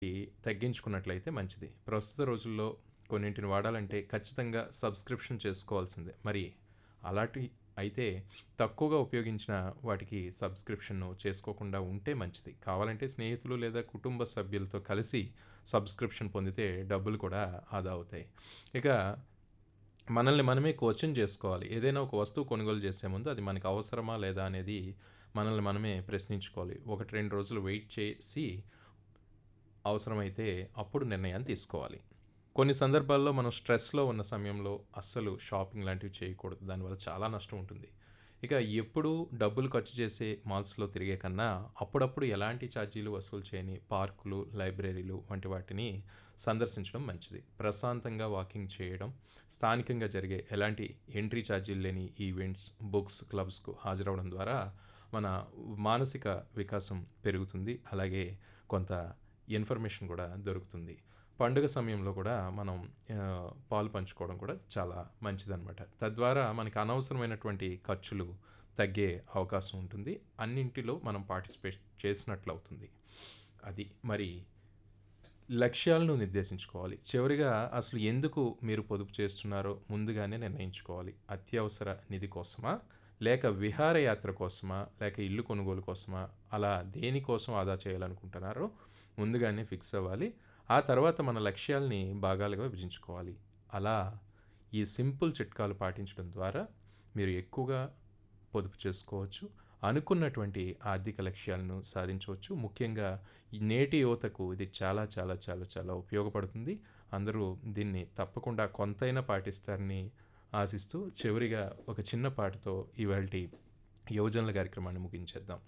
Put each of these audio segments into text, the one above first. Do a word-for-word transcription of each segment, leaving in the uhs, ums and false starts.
ఈ తగ్గించుకున్నట్లయితే మంచిది. ప్రస్తుత రోజుల్లో కొన్నింటిని వాడాలంటే ఖచ్చితంగా సబ్స్క్రిప్షన్ చేసుకోవాల్సిందే. మరి అలాంటి అయితే తక్కువగా ఉపయోగించిన వాటికి సబ్స్క్రిప్షన్ చేసుకోకుండా ఉంటే మంచిది. కావాలంటే స్నేహితులు లేదా కుటుంబ సభ్యులతో కలిసి సబ్స్క్రిప్షన్ పొందితే డబ్బులు కూడా ఆదా అవుతాయి. ఇక మనల్ని మనమే క్వశ్చన్ చేసుకోవాలి. ఏదైనా ఒక వస్తువు కొనుగోలు చేసే ముందు అది మనకు అవసరమా లేదా అనేది మనల్ని మనమే ప్రశ్నించుకోవాలి. ఒకటి రెండు రోజులు వెయిట్ చేసి అవసరమైతే అప్పుడు నిర్ణయాన్ని తీసుకోవాలి. కొన్ని సందర్భాల్లో మనం స్ట్రెస్‌లో ఉన్న సమయంలో అస్సలు షాపింగ్ లాంటివి చేయకూడదు. దానివల్ల చాలా నష్టం ఉంటుంది. ఇక ఎప్పుడూ డబ్బులు ఖర్చు చేసే మాల్స్‌లో తిరిగే కన్నా అప్పుడప్పుడు ఎలాంటి ఛార్జీలు వసూలు చేయని పార్కులు, లైబ్రరీలు వంటి వాటిని సందర్శించడం మంచిది. ప్రశాంతంగా వాకింగ్ చేయడం, స్థానికంగా జరిగే ఎలాంటి ఎంట్రీ ఛార్జీలు లేని ఈవెంట్స్, బుక్స్ క్లబ్స్‌కు హాజరవ్వడం ద్వారా మన మానసిక వికాసం పెరుగుతుంది. అలాగే కొంత ఇన్ఫర్మేషన్ కూడా దొరుకుతుంది. పండుగ సమయంలో కూడా మనం ఆహ్, పాలు పంచుకోవడం కూడా చాలా మంచిదనమాట. తద్వారా మనకి అనవసరమైనటువంటి ఖర్చులు తగ్గే అవకాశం ఉంటుంది. అన్నింటిలో మనం పార్టిసిపేట్ చేసినట్లవుతుంది. అది. మరి లక్ష్యాలను నిర్దేశించుకోవాలి. చివరిగా అసలు ఎందుకు మీరు పొదుపు చేస్తున్నారో ముందుగానే నిర్ణయించుకోవాలి. అత్యవసర నిధి కోసమా? లేక విహారయాత్ర కోసమా? లేక ఇల్లు కొనుగోలు కోసమా? అలా దేనికోసం ఆదా చేయాలనుకుంటున్నారో ముందుగానే ఫిక్స్ అవ్వాలి. ఆ తర్వాత మన లక్ష్యాల్ని భాగాలుగా విభజించుకోవాలి. అలా ఈ సింపుల్ చిట్కాలు పాటించడం ద్వారా మీరు ఎక్కువగా పొదుపు చేసుకోవచ్చు. అనుకున్నటువంటి ఆర్థిక లక్ష్యాలను సాధించవచ్చు. ముఖ్యంగా ఈ నేటి యువతకు ఇది చాలా చాలా చాలా చాలా ఉపయోగపడుతుంది. అందరూ దీన్ని తప్పకుండా కొంతైనా పాటిస్తారని ఆశిస్తూ చివరిగా ఒక చిన్న పాటతో ఇవాల్టి యువజనుల కార్యక్రమాన్ని ముగించేద్దాం.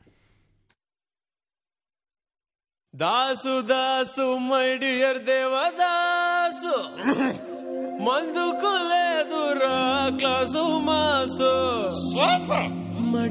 దాసు దాసు మై డియర్ దేవదాసు మందుకు లేదురా క్లాసు మాసు సూపర్